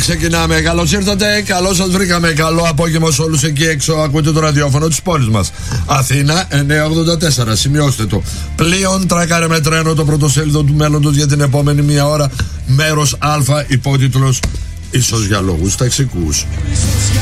Ξεκινάμε. Καλώς ήρθατε, καλώς σας βρήκαμε. Καλό απόγευμα σε όλους εκεί έξω. Ακούτε το ραδιόφωνο της πόλης μας. Αθήνα 984. Σημειώστε το. Πλοίον τρακάρε με τρένο, το πρωτοσέλιδο του μέλλοντος για την επόμενη μία ώρα. Μέρος Α, υπότιτλος ίσως για λόγους ταξικούς.